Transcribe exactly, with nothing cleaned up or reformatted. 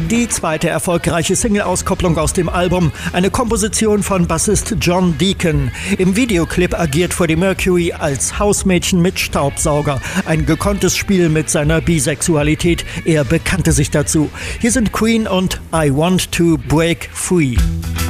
Die zweite erfolgreiche Single-Auskopplung aus dem Album, eine Komposition von Bassist John Deacon. Im Videoclip agiert Freddie Mercury als Hausmädchen mit Staubsauger. Ein gekonntes Spiel mit seiner Bisexualität. Er bekannte sich dazu. Hier sind Queen und I Want to Break Free.